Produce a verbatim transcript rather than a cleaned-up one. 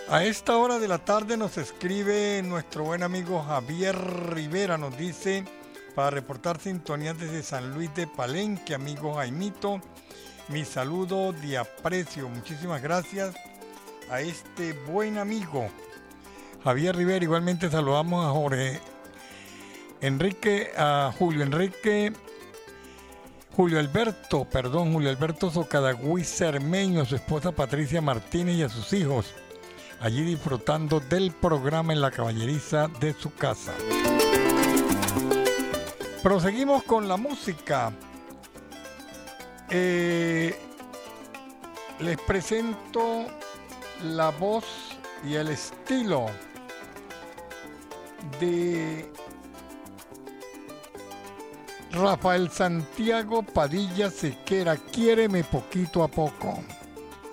A esta hora de la tarde nos escribe nuestro buen amigo Javier Rivera, nos dice, para reportar sintonía desde San Luis de Palenque, amigo Jaimito, mi saludo de aprecio, muchísimas gracias a este buen amigo Javier Rivera. Igualmente saludamos a Jorge Enrique, a Julio Enrique, Julio Alberto, perdón, Julio Alberto Socadagüí Cermeño, a su esposa Patricia Martínez y a sus hijos, allí disfrutando del programa en la caballeriza de su casa. Proseguimos con la música. Eh, les presento la voz y el estilo de Rafael Santiago Padilla Sequera, Quiéreme poquito a poco.